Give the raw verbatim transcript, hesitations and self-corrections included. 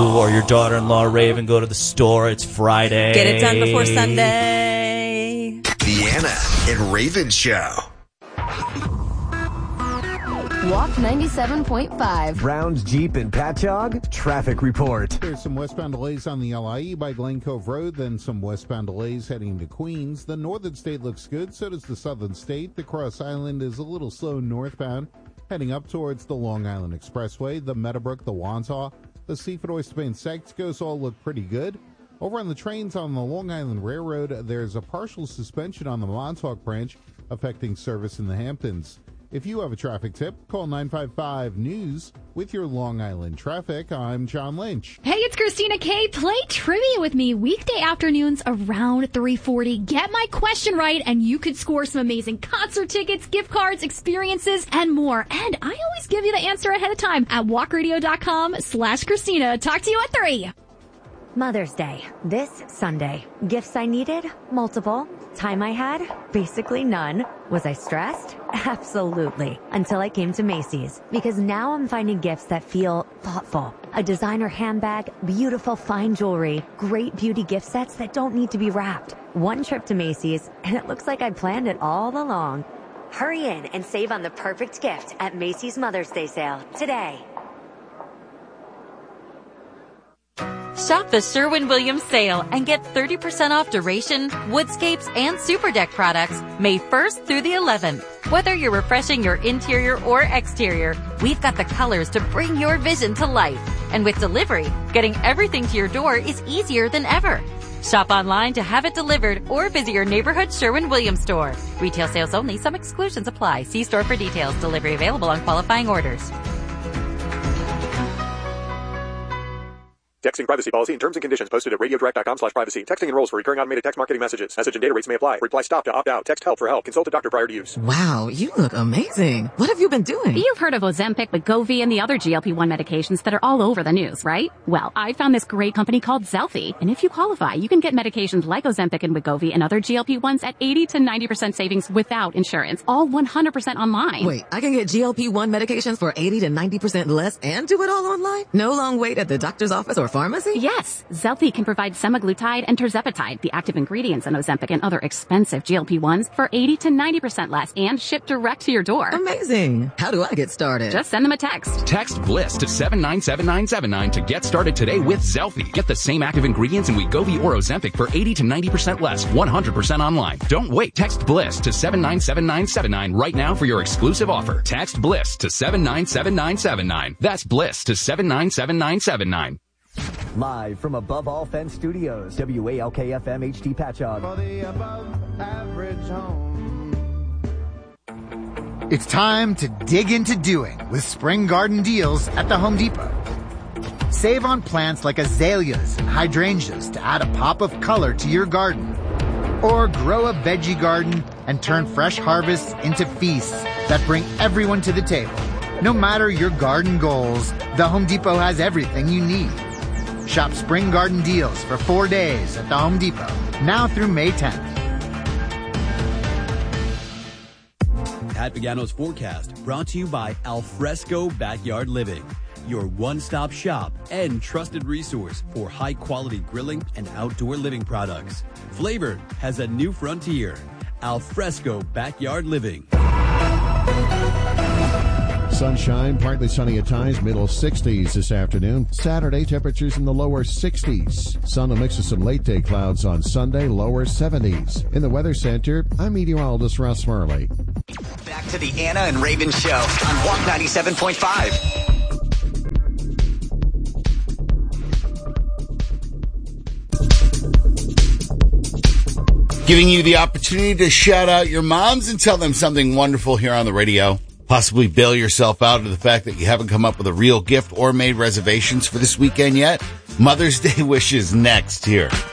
or your daughter-in-law Raven go to the store. It's Friday. Get it done before Sunday. The Anna and Raven Show. Walk ninety-seven point five. Browns Jeep in Patchogue, traffic report. There's some westbound delays on the L I E by Glen Cove Road, then some westbound delays heading to Queens. The northern state looks good, so does the southern state. The Cross Island is a little slow northbound, heading up towards the Long Island Expressway. The Meadowbrook, the Wantaw, the Seaford Oyster Bay and Sexcoast all look pretty good. Over on the trains on the Long Island Railroad, there's a partial suspension on the Montauk branch affecting service in the Hamptons. If you have a traffic tip, call nine five five news with your Long Island traffic. I'm John Lynch. Hey, it's Christina K. Play trivia with me weekday afternoons around three forty. Get my question right, and you could score some amazing concert tickets, gift cards, experiences, and more. And I always give you the answer ahead of time at walkradio.com slash Christina. Talk to you at three. Mother's Day, this Sunday. Gifts I needed? Multiple. Time I had? Basically none. Was I stressed? Absolutely. Until I came to Macy's. Because now I'm finding gifts that feel thoughtful. A designer handbag, beautiful fine jewelry, great beauty gift sets that don't need to be wrapped. One trip to Macy's, and it looks like I planned it all along. Hurry in and save on the perfect gift at Macy's Mother's Day sale today. Shop the Sherwin-Williams sale and get thirty percent off Duration, Woodscapes, and Superdeck products May first through the eleventh. Whether you're refreshing your interior or exterior, we've got the colors to bring your vision to life. And with delivery, getting everything to your door is easier than ever. Shop online to have it delivered or visit your neighborhood Sherwin-Williams store. Retail sales only. Some exclusions apply. See store for details. Delivery available on qualifying orders. Texting privacy policy and terms and conditions posted at radiodirect.com slash privacy. Texting enrolls for recurring automated text marketing messages. Message and data rates may apply. Reply stop to opt out. Text help for help. Consult a doctor prior to use. Wow, you look amazing. What have you been doing? You've heard of Ozempic, Wegovy, and the other G L P one medications that are all over the news, right? Well, I found this great company called Zelfie. And if you qualify, you can get medications like Ozempic and Wegovy and other G L P ones at eighty to ninety percent savings without insurance. All one hundred percent online. Wait, I can get G L P one medications for eighty to ninety percent less and do it all online? No long wait at the doctor's office or pharmacy? Yes. Zelfie can provide semaglutide and tirzepatide, the active ingredients in Ozempic and other expensive G L P ones, for eighty to ninety percent less and shipped direct to your door. Amazing. How do I get started? Just send them a text. Text BLISS to seven nine seven nine seven nine to get started today with Zelfie. Get the same active ingredients in Wegovy or Ozempic for eighty to ninety percent less, one hundred percent online. Don't wait. Text BLISS to seven nine seven nine seven nine right now for your exclusive offer. Text BLISS to seven nine seven nine seven nine. That's BLISS to seven nine seven nine seven nine. Live from Above All Fence Studios, W A L K F M H D Patchogue. For the above average home. It's time to dig into doing with spring garden deals at the Home Depot. Save on plants like azaleas and hydrangeas to add a pop of color to your garden. Or grow a veggie garden and turn fresh harvests into feasts that bring everyone to the table. No matter your garden goals, the Home Depot has everything you need. Shop spring garden deals for four days at the Home Depot, now through May tenth. Pat Pagano's forecast brought to you by Alfresco Backyard Living, your one-stop shop and trusted resource for high-quality grilling and outdoor living products. Flavor has a new frontier. Alfresco Backyard Living. Sunshine, partly sunny at times, middle sixties this afternoon. Saturday, temperatures in the lower sixties. Sun will mix with some late-day clouds on Sunday, lower seventies. In the Weather Center, I'm meteorologist Russ Murley. Back to the Anna and Raven Show on Walk ninety-seven point five. Giving you the opportunity to shout out your moms and tell them something wonderful here on the radio. Possibly bail yourself out of the fact that you haven't come up with a real gift or made reservations for this weekend yet. Mother's Day wishes next here